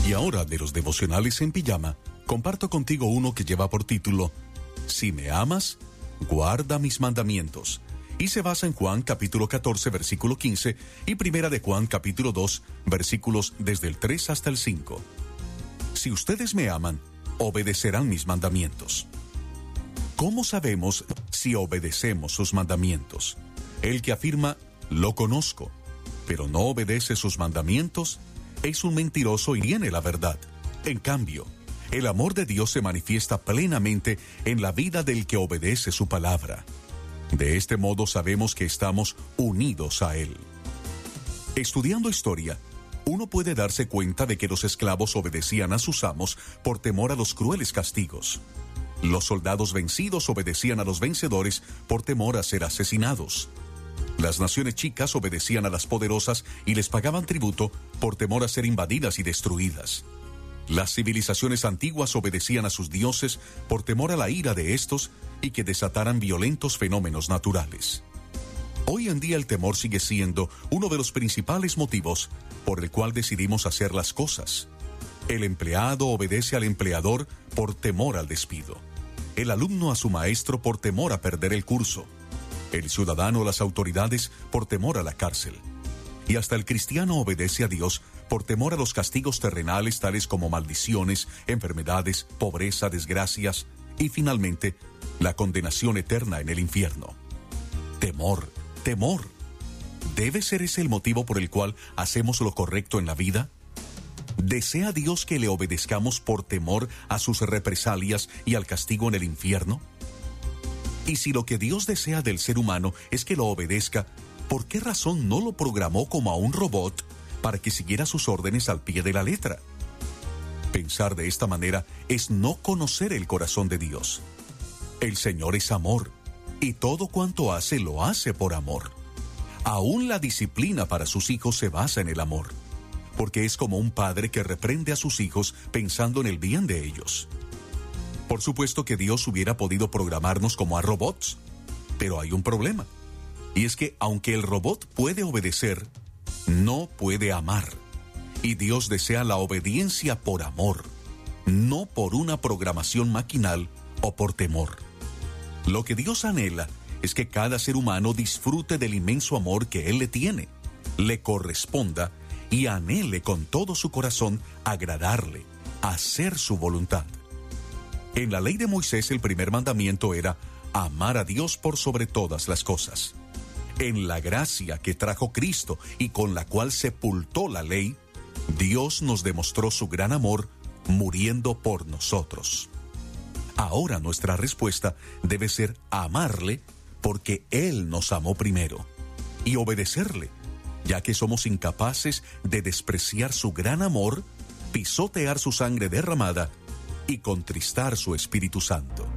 Y ahora, de los devocionales en pijama, comparto contigo uno que lleva por título Si me amas, guarda mis mandamientos, y se basa en Juan capítulo 14 versículo 15 y primera de Juan capítulo 2 versículos desde el 3 hasta el 5. Si ustedes me aman, obedecerán mis mandamientos. ¿Cómo sabemos si obedecemos sus mandamientos? El que afirma, lo conozco, pero no obedece sus mandamientos, es un mentiroso y tiene la verdad. En cambio, el amor de Dios se manifiesta plenamente en la vida del que obedece su palabra. De este modo sabemos que estamos unidos a Él. Estudiando historia, uno puede darse cuenta de que los esclavos obedecían a sus amos por temor a los crueles castigos. Los soldados vencidos obedecían a los vencedores por temor a ser asesinados. Las naciones chicas obedecían a las poderosas y les pagaban tributo por temor a ser invadidas y destruidas. Las civilizaciones antiguas obedecían a sus dioses por temor a la ira de estos y que desataran violentos fenómenos naturales. Hoy en día el temor sigue siendo uno de los principales motivos por el cual decidimos hacer las cosas. El empleado obedece al empleador por temor al despido. El alumno a su maestro por temor a perder el curso. El ciudadano a las autoridades por temor a la cárcel. Y hasta el cristiano obedece a Dios por temor a los castigos terrenales tales como maldiciones, enfermedades, pobreza, desgracias y finalmente la condenación eterna en el infierno. Temor, temor. ¿Debe ser ese el motivo por el cual hacemos lo correcto en la vida? ¿Desea Dios que le obedezcamos por temor a sus represalias y al castigo en el infierno? Y si lo que Dios desea del ser humano es que lo obedezca, ¿por qué razón no lo programó como a un robot para que siguiera sus órdenes al pie de la letra? Pensar de esta manera es no conocer el corazón de Dios. El Señor es amor, y todo cuanto hace lo hace por amor. Aún la disciplina para sus hijos se basa en el amor, porque es como un padre que reprende a sus hijos pensando en el bien de ellos. Por supuesto que Dios hubiera podido programarnos como a robots, pero hay un problema, y es que aunque el robot puede obedecer, no puede amar, y Dios desea la obediencia por amor, no por una programación maquinal o por temor. Lo que Dios anhela es que cada ser humano disfrute del inmenso amor que Él le tiene, le corresponda y anhele con todo su corazón agradarle, hacer su voluntad. En la ley de Moisés el primer mandamiento era amar a Dios por sobre todas las cosas. En la gracia que trajo Cristo y con la cual sepultó la ley, Dios nos demostró su gran amor muriendo por nosotros. Ahora nuestra respuesta debe ser amarle porque Él nos amó primero y obedecerle, ya que somos incapaces de despreciar su gran amor, pisotear su sangre derramada y contristar su Espíritu Santo.